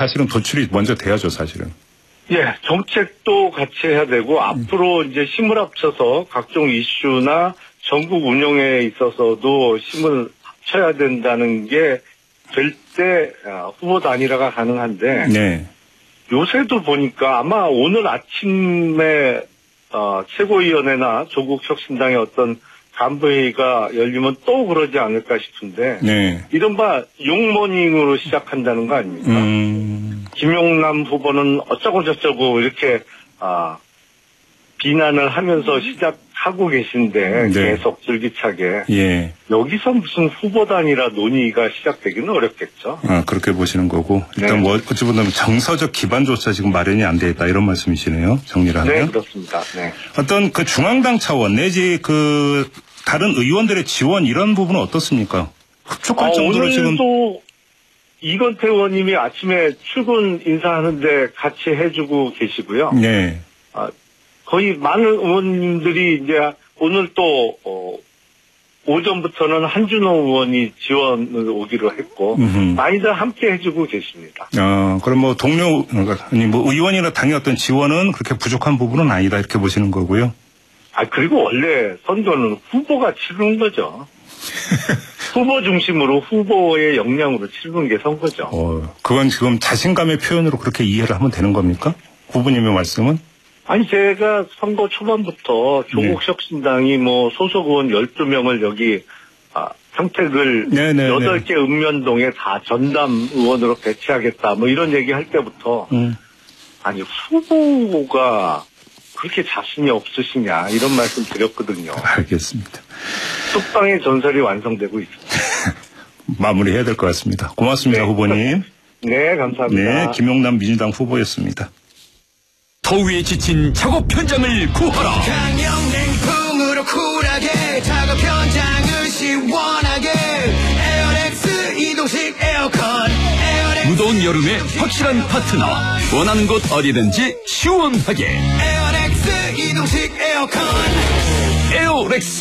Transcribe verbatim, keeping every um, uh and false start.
사실은 도출이 먼저 돼야죠, 사실은. 예, 정책도 같이 해야 되고, 음. 앞으로 이제 힘을 합쳐서 각종 이슈나 전국 운영에 있어서도 힘을 합쳐야 된다는 게 될 때 후보 단일화가 가능한데, 네. 요새도 보니까 아마 오늘 아침에 어, 최고위원회나 조국 혁신당의 어떤 간부회의가 열리면 또 그러지 않을까 싶은데, 네. 이른바 용모닝으로 시작한다는 거 아닙니까? 음. 김용남 후보는 어쩌고 저쩌고 이렇게 아, 비난을 하면서 시작하고 계신데, 네. 계속 줄기차게. 예. 여기서 무슨 후보 단일화 논의가 시작되기는 어렵겠죠. 아, 그렇게 보시는 거고. 일단 네. 뭐 어찌 보면 정서적 기반조차 지금 마련이 안 돼 있다 이런 말씀이시네요. 정리를 하면. 네, 그렇습니다. 네. 어떤 그 중앙당 차원 내지 그 다른 의원들의 지원 이런 부분은 어떻습니까? 흡족할 아, 정도로 지금. 오늘도 이건태 의원님이 아침에 출근 인사하는데 같이 해주고 계시고요. 네. 아, 거의 많은 의원님들이 이제 오늘 또 어, 오전부터는 한준호 의원이 지원을 오기로 했고 음흠. 많이들 함께 해주고 계십니다. 아, 그럼 뭐 동료 아니 뭐 의원이나 당의 어떤 지원은 그렇게 부족한 부분은 아니다 이렇게 보시는 거고요. 아 그리고 원래 선거는 후보가 치르는 거죠. 후보 중심으로 후보의 역량으로 치르는 게 선거죠. 어, 그건 지금 자신감의 표현으로 그렇게 이해를 하면 되는 겁니까? 후보님의 말씀은? 아니, 제가 선거 초반부터 조국 네. 혁신당이 뭐 소속 의원 열두 명을 여기, 아, 평택을 네네네. 여덟 개 읍면동에 다 전담 의원으로 배치하겠다 뭐 이런 얘기 할 때부터, 음. 아니, 후보가 그렇게 자신이 없으시냐 이런 말씀 드렸거든요. 알겠습니다. 뚝방의 전설이 완성되고 있습니다. 마무리해야 될 것 같습니다. 고맙습니다, 네. 후보님. 네, 감사합니다. 네, 김용남 민주당 후보였습니다. 더위에 지친 작업 현장을 구하라. 강력냉풍으로 쿨하게 작업 현장을 시원하게 에어렉스 이동식 에어컨 에어렉스 무더운 여름에 확실한 파트너 원하는 곳 어디든지 시원하게 에어렉스 이동식 에어컨 에어렉스